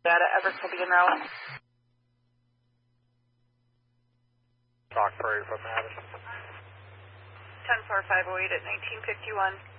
Data Everett be now. Stock Prairie from Madison. 10508 at 1951.